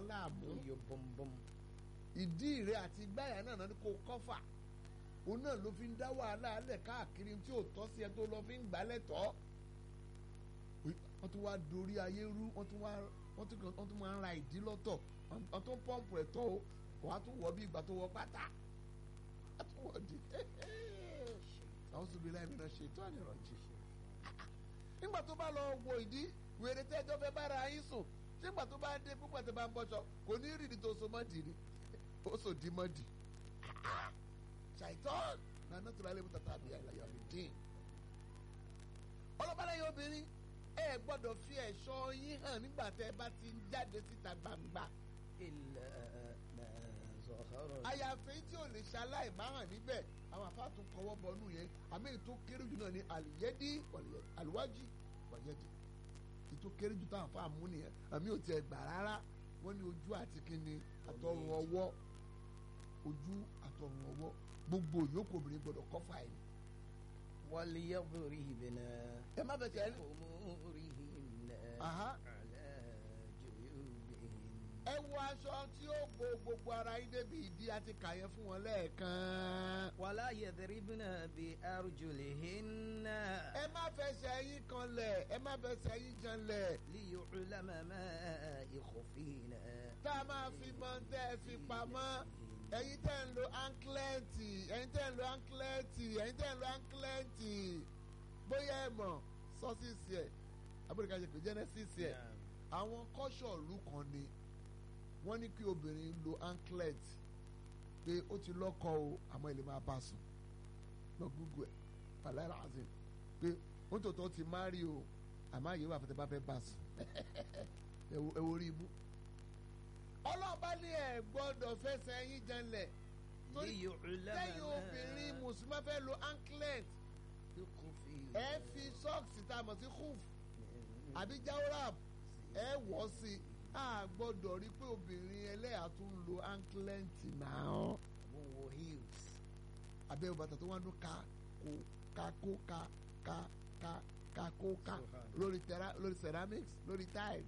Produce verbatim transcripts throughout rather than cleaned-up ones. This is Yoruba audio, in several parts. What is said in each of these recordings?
wọ́n láàmú. yọ bọ́m̀bọ́m. ìdí rẹ̀ àti gbáyà náà náà ni kò kọ́fà òun náà ló fi ń dá wàhálà alẹ̀ káàkiri tí ò tọ́ sí ẹ tó lọ fi ń gbálẹ̀ tọ́ wọ́n tún wá dorí ayé rú wọ́n tún wá wọ́n tún wọ́n tún máa ń ra ìdí lọ́tọ̀ wọ́n tún pọ́ǹpù ẹ̀ tọ́ o kò wá tún wọ́ bí ìgbà tó wọ pátá wọ́n tún wọ́ di àwọn sùn bí láì mìíràn ṣe tó àníràn jì nígbà tó bá lọ wo ìdí wèrè tẹ́jọ́ fẹ́ bára yín sùn nígbà tó bá dé púpọ̀ tó bá ń bọ́ṣọ kò ní rí ìdí tó so mọ́dì ni ó sò dí mọ́dì ṣàìtọ́n náà náà tó lálẹ́ mú tata àbí àìláyà mi dín ọlọ́bàlẹ́yìn obìnrin ẹ gbọ́dọ̀ fi ẹ̀ṣọ́ yín hàn nígbà tẹ́ ẹ bá ti ń jáde síta gbangba. ilẹ̀ zọ̀hárọ̀. àyàfi tí ò lè ṣaláì má hàn níbẹ̀ àwọn àfa tún kọwọ́ bọnú yẹn àmì ètò kéré jù náà ní àlùyẹ́dí àlùwájì wàyẹ́dì ètò kéré jù táwọn àfa mú nìyẹn àmì ò tiẹ̀ gbà rárá wọ́n ní ojú àti kíni àtọrùn ọwọ́ ojú àtọrùn ọwọ́ gbogbo yòókù obìnrin gbọ́dọ̀ kọ́fà ẹ̀. وليضربن ẹ má bẹ̀ tẹ́ ẹ. بخمورهن Aha. على جيوبهن. ẹ wọ aṣọ tí ó bo gbogbo ara yín débi ìdí àti kàyẹ fún wọn lẹ́ẹ̀kan. ولا يضربن بأرجلهن ẹ má fẹsẹ̀ yín kanlẹ̀ ẹ má fẹsẹ̀ yín janlẹ̀. ليعلم ما يخفين tá a máa fi mọ tẹ́ ẹ fi pamọ́ ẹ̀yin tẹ́ ń lo anklẹ́ẹ̀tì ẹ̀yin tẹ́ ń lo anklẹ́ẹ̀tì ẹ̀yin tẹ́ ń lo anklẹ́ẹ̀tì bóyá ẹ mọ̀ sọ́sìsì ẹ̀ abúlé ṣe pé genesis ẹ̀ àwọn kọ́ṣọ̀ọ̀lù kan ni wọ́n ní kí obìnrin lo anklet pé ó ti lọ́kọ o àmọ́ ilé máa bá sùn lọ google ẹ̀ pàlẹ́rà azim pé ó tòótọ́ ti márì o àmọ́ àyè wà fẹ́tẹ́ bá fẹ́ bá sùn ẹ wo orí ibú ọlọ́ọ̀bá ní ẹ̀ gbọ́dọ̀ fẹsẹ̀ yín janlẹ̀ torí lẹ́yìn obìnrin mùsùlùmí fẹ́ lo anklet ẹ fi sọ́ọ̀sì tá a mọ̀ sí hoof àbí jawrab ẹ wọ̀ sí a gbọ́dọ̀ rí pé obìnrin ẹlẹ́yà tún ń lo anklet náà wo heels abẹ́ bàtà tó wà ní ká kó ká kó ká ká ká ká kó ká lórí lórí ceramics lórí tiles.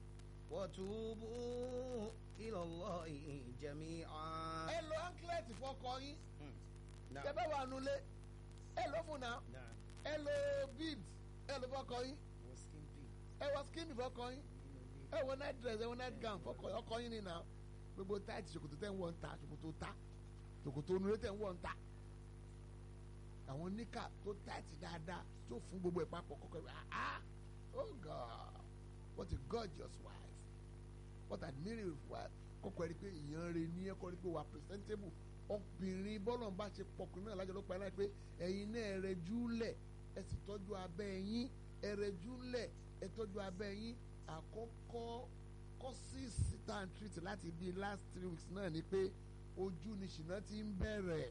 وتوبوا إلى الله جميعا. ẹ lo anklet fọkọ yín tẹ́ bá wà nulẹ̀ ẹ lọ fún náà ẹ lo beads ẹ lo fọkọ yín ẹ wọ skin fọkọ yín ẹ wọ night dress ẹ wọ night gown fọkọ ọkọ yín ni náà gbogbo tight ṣòkòtò tẹ́ ń wọ̀ ń ta ṣòkòtò ta ṣòkòtò onúlé tẹ́ ń wọ̀ ń ta àwọn níkà tó tight dáadáa tó fún gbogbo ẹ̀ papọ̀ kọ́kọ́ ẹ̀ ah oh God what a gorgeous wife what a admirable wife kọ́kọ́ ẹ̀ rí pé ìyẹn rẹ̀ ní ẹ̀kọ́ rí pé wà presentable obìnrin bọ́lọ̀ ń bá ṣe pọkùnrin náà lájọ ló pa ẹ̀ láì pé ẹ̀yin náà ẹ̀ rẹ̀ júlẹ̀ ẹ̀ sì tọ́jú abẹ́ ẹ̀yìn ẹ̀ rẹ̀ júlẹ̀ ẹ̀ tọ́jú abẹ́ ẹ̀yìn àkọ́kọ́ kọ́sìsì tá à ń treat láti bíi last three weeks náà ni pé ojú ni ṣìnà ti ń bẹ̀rẹ̀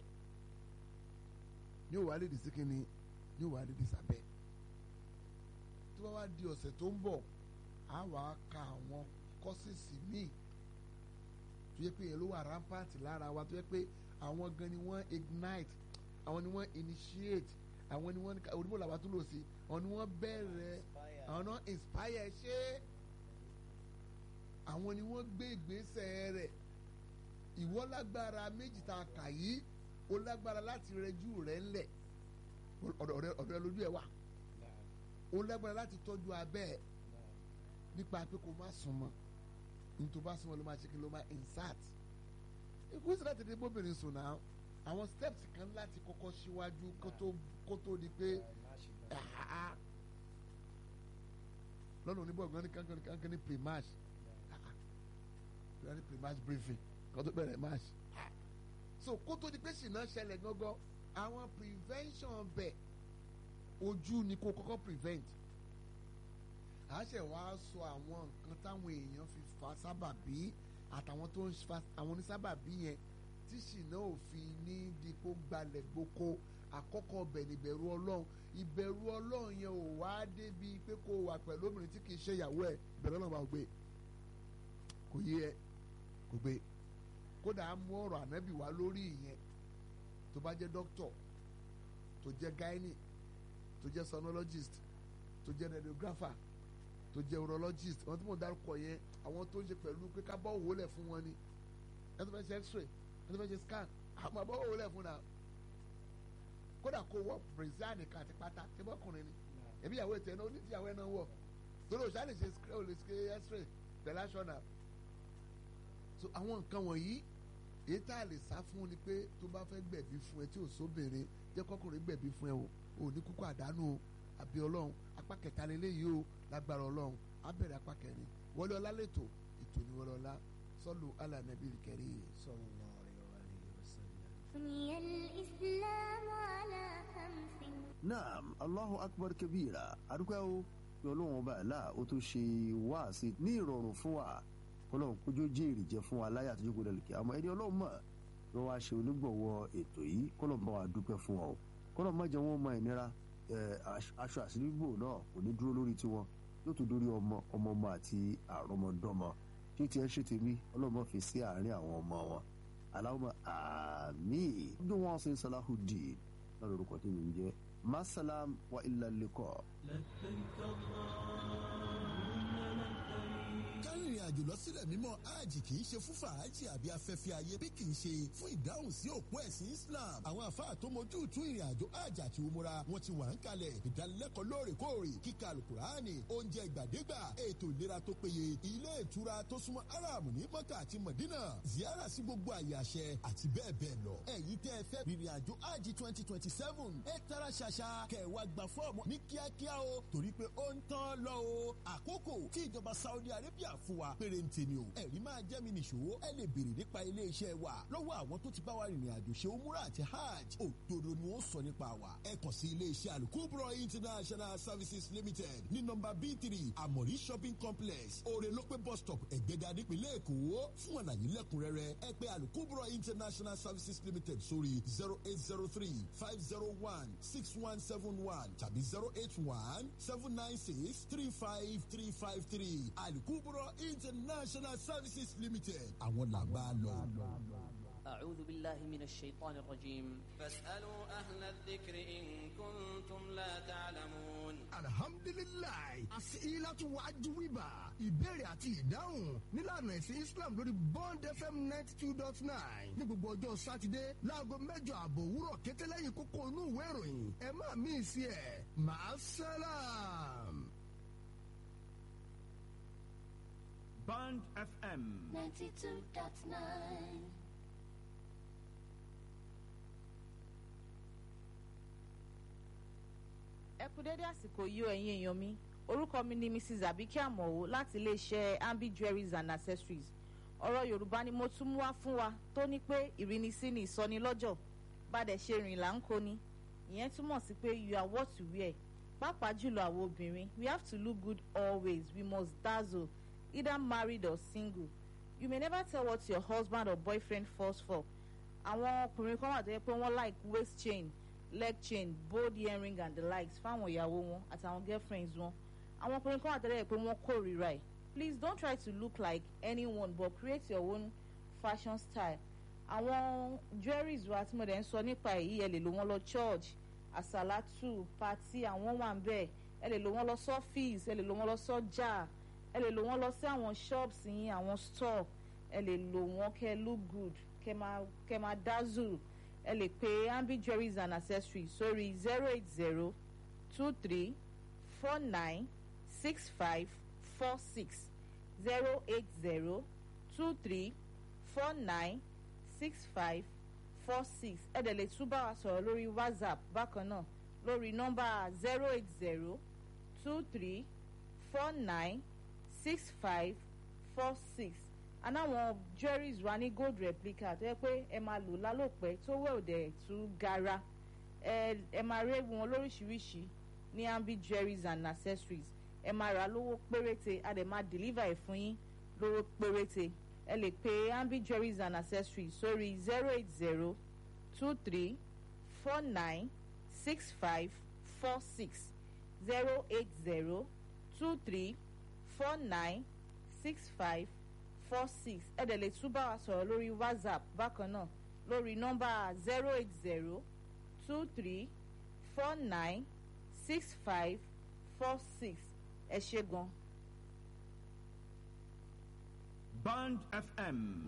ní òwò alẹ́ dìísí kínní ní òwò alẹ́ dìísí abẹ́ tó bá wá di ọ̀sẹ̀ tó ń bọ̀ á wà á ka àwọn kọ́sìsì míì tó yẹ pé yẹn ló wà rampant lára wa tó yẹ pé àwọn gan ni wọ́n ignite àwọn ni wọ́n initiate àwọn ni wọ́n onímọ̀ làwọn tó lò sí àwọn ni wọ́n bẹ̀rẹ̀ àwọn náà inspire ṣé àwọn ni wọ́n gbé ìgbésẹ̀ rẹ̀ ìwọ lágbára méjì tá a kà yìí o lágbára láti rẹjú rẹ̀ ńlẹ̀ ọ̀dọ̀ lójú ẹ̀ wà o lágbára láti tọ́jú abẹ́ ẹ̀ nípa pé kó má súnmọ́ nítorí bá súnmọ́ ló máa ṣe kí ló máa insert ikú sí láti dé bóbìnrin sùn náà àwọn steps kan láti kọ́kọ́ síwájú kó tó di pé lọ́nà oníbọ̀gbọ́n ní kankan kankan ní pre-match ní pre-match briefing kó tó bẹ̀rẹ̀ match so kó tó di pé ṣìnà ṣẹlẹ̀ gángan àwọn prevention bẹ̀ ojú ni kó kọ́kọ́ prevent a ṣe wá sọ àwọn nǹkan táwọn èèyàn fi fa sábàbí àtàwọn tó ń fa àwọn onísábàbí yẹn tí ṣìnà òfin ní dípò gbalẹ̀ gboko àkọ́kọ́ ọbẹ̀ níbẹ̀rù ọlọ́run ìbẹ̀rù ọlọ́run yẹn ò wá débi pé kó wà pẹ̀lú obìnrin tí kìí ṣe ìyàwó ẹ̀ ìbẹ̀rù ọlọ́run bá gbé kò yé ẹ kò gbé kódà á mú ọ̀rọ̀ ànábì wá lórí ìyẹn tó bá jẹ́ dókítọ̀ tó jẹ́ gynae tó jẹ́ sonologist tó jẹ́ radiographer tó jẹ́ urologist àwọn tí mo dárúkọ yẹn àwọn tó ń ṣe pẹ̀lú pé ká bọ́ òwò lẹ̀ fún wọn ni ẹ tó fẹ́ ṣe x-ray ẹ tó fẹ́ ṣe scan àwọn àbọ̀ òwò lẹ̀ fún náà kódà kó wọ brazil nìkan àti pátá ṣé bọ́kùnrin ni ẹbí ìyàwó ètò ẹ̀ náà ó ní ti ìyàwó ẹ̀ náà wọ̀ torí òṣà lè ṣe x-ray pẹ̀lú aṣọ náà so àwọn nǹkan wọ̀nyí èyí tá a lè sá fún ni pé tó bá fẹ́ gbẹ̀bí fún ẹ tí ò sóbìnrin jẹ́ kọ́kùnrin gbẹ̀bí fún ẹ o ò ní kúkú àdánù o àbí ọlọ́run apá kẹta lélẹ́yìí o lágbára ọlọ́run á bẹ̀rẹ̀ apá kẹrin wọlé ọlá lẹ́tọ̀ ètò ní wọlé ọlá sọ́lù alànàbí kẹrí. sallallahu alaihi wasallam. بني الإسلام على خمس. naam allahu akbar kabira adúpẹ́ o pé ọlọ́run ọba àlá ó tó ṣe wáàsí ní ìrọ̀rùn fún wa ọlọ́run kójó jèrè jẹ fún wa láyé àtijọ́ gbọdọ̀ lùkì àmọ́ ẹni ọlọ́run mọ̀ ló wá ṣe onígbọ̀wọ́ ètò yìí kọ́lọ̀ bá wa dúpẹ́ fún wa o kọ́lọ̀ má jẹ́ wọ́n mọ ìnira aṣọ àṣírígbò náà kò ní dúró lórí tiwọn yóò tó dórí ọmọ ọmọ ọmọ àti àrọmọdọ́mọ ṣé tiẹ̀ ṣe tèmi ọlọ́run má fi sí àárín àwọn ọmọ wọn aláwọ̀ àmín bí wọ́n ṣe Salahuddin náà lórúkọ tí mi ń jẹ́ masalam wa illa liqa. kárìnrìn àjò lọ sílẹ̀ mímọ́ hajj kì í ṣe fún fàájì àbí afẹ́fẹ́ ayé bí kì í ṣe fún ìdáhùn sí òpó ẹ̀sìn Islam àwọn àfáà tó mójú tún ìrìn àjò hajj àti umura wọn ti wà ń kalẹ̀ ìdánilẹ́kọ̀ọ́ lóòrèkóòrè kíkà alukurani oúnjẹ ìgbàdégbà ètò ìlera tó péye ilé ìtura tó súnmọ́ aram ní Mọ́kà àti Mọ̀dínà ziyara sí gbogbo àyè àṣẹ àti bẹ́ẹ̀ bẹ́ẹ̀ lọ ẹ̀yin tẹ́ ẹ fẹ́ rìnrìn àjò hajj twenty twenty seven ẹ tara ṣàṣà kẹwàá gba fọ́ọ̀mù ní kíákíá o torí pé ó ń tán lọ o àkókò tí ìjọba Saudi Arabia fún wa péré ń tèmi o ẹ̀rí máa jẹ́ mi nìṣó ẹ lè béèrè nípa ilé iṣẹ́ wa lọ́wọ́ àwọn tó ti bá wa rìnrìn àjò ṣe umura àti hajj òdodo ni wọ́n sọ nípa wa ẹ kàn sí ilé iṣẹ́ Al-Kubra International Services Limited ní nọ́mbà B three Amori Shopping Complex Orelope bus stop Ẹ̀gbẹ́dà nípìnlẹ̀ Èkó fún àlàyé lẹ́kùnrẹ́rẹ́ ẹ pè Al-Kubra International Services Limited sórí zero eight zero three five zero one six one seven one tàbí zero eight one seven nine six three five three five three Al-Kubra International Services Limited àwọn làbá lọ. أعوذ بالله من الشيطان الرجيم فاسألوا أهل الذكر إن كنتم لا تعلمون. alhamdulilayi asilatu wajuwiba ìbéèrè àti ìdáhùn nílànà ẹ̀sìn Islam lórí Bond F M ninety two dot nine ní gbogbo ọjọ́ sátidé láago mẹ́jọ àbọ̀ òwúrọ̀ kété lẹ́yìn kókó inú ìwé ìròyìn ẹ má mí sí ẹ̀ máa sálàm. Bond F M ninety-two dot nine. ẹ kú dédé àsìkò yìí o ẹ̀yin èèyàn mi orúkọ mi ni Missus Abike Amowo láti iléeṣẹ́ Ambi Jewelries and Accessories ọ̀rọ̀ Yorùbá ni mo tún mú wá fún wa tó ní pé ìrínisí ni ìsọnilọ́jọ̀ bàdẹ̀ ṣe rìn là ń kó ni ìyẹn túmọ̀ sí pé you are what you wear pàápàá jùlọ àwọn obìnrin we have to look good always we must dazzle either married or single you may never tell what your husband or boyfriend falls for àwọn ọkùnrin kan wà tó yẹ pé wọ́n like waist chain leg chain bold earring and the likes fáwọn ìyàwó wọn àtàwọn girlfriends wọn àwọn ọkùnrin kan wà tó yẹ pé wọ́n kórìíra ẹ̀ please don't try to look like anyone but create your own fashion style àwọn jewelries wa tí mo dẹ̀ ń sọ nípa èyí ẹ lè lò wọ́n lọ church àsàlátù party àwọn wà ń bẹ̀ ẹ lè lò wọ́n lọ sọ́fíìsì ẹ lè lò wọ́n lọ sọ́jà ẹ lè lò wọ́n lọ sí àwọn shops yín àwọn store ẹ lè lò wọ́n kẹ́ look good kẹ́ máa kẹ́ máa dazzle ẹ lè pe Ambi Jewelries and Accessories sórí zero eight zero two three four nine six five four six zero eight zero two three four nine six five four six ẹ dẹ̀ lè tún bá wa sọ̀rọ̀ lórí WhatsApp bákan náà lórí nọ́mbà zero eight zero two three four nine six five four six anáwọn jewelries wa ní gold replica tó yẹ pé ẹ máa lò lálòpẹ́ tó wẹ̀ òdẹ̀ tú gara ẹ ẹ máa rí wọn lóríṣiríṣi ní Ambi Jewelries and Accessories ẹ máa rà lówó péréte a dẹ̀ máa deliver ẹ̀ fún yín lówó péréte ẹ lè pe Ambi Jewelries and Accessories sórí zero eight zero two three four nine six five four six zero eight zero two three four nine six five four six ẹ dẹ̀ lè tún bá wa sọ̀rọ̀ lórí WhatsApp bákan náà lórí nọ́mbà zero eight zero two three four nine six five four six ẹ ṣé gan Band F M